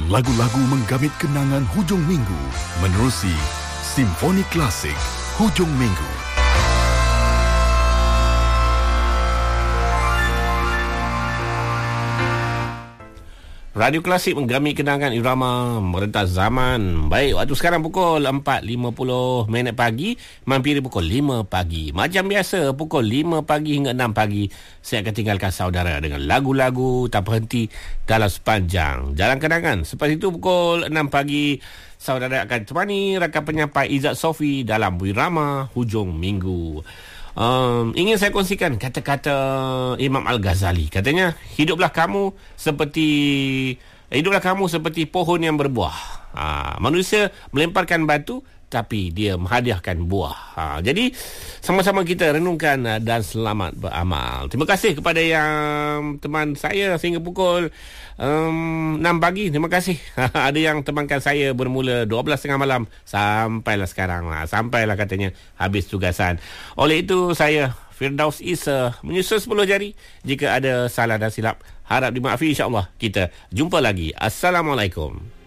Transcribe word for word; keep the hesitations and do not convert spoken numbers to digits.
lagu-lagu menggamit kenangan hujung minggu menerusi Simfoni Klasik Hujung Minggu. Radio Klasik menggamit kenangan irama merentas zaman. Baik, waktu sekarang pukul empat lima puluh minit pagi, mampir pukul lima pagi. Macam biasa, pukul lima pagi hingga enam pagi, saya akan tinggalkan saudara dengan lagu-lagu tak berhenti dalam sepanjang jalan kenangan. Selepas itu pukul enam pagi, saudara akan temani rakan penyampai Izzat Sofi dalam Wirama Hujung Minggu. Um, ingin saya kongsikan kata-kata Imam Al-Ghazali. Katanya, hiduplah kamu seperti hiduplah kamu seperti pohon yang berbuah. Ha, manusia melemparkan batu, tapi dia menghadiahkan buah. Ha, jadi sama-sama kita renungkan dan selamat beramal. Terima kasih kepada yang teman saya sehingga pukul um, enam pagi. Terima kasih. Ada yang temankan saya bermula dua belas tiga puluh malam sampailah sekarang. Ha, sampailah katanya habis tugasan. Oleh itu saya Firdaus Isa menyusul sepuluh jari. Jika ada salah dan silap, harap dimaafkan, insya-Allah. Kita jumpa lagi. Assalamualaikum.